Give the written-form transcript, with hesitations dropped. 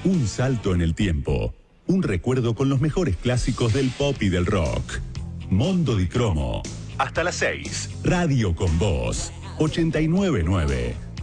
Un salto en el tiempo. Un recuerdo con los mejores clásicos del pop y del rock. Mondo di Cromo. Hasta las 6. Radio con Voz. 899.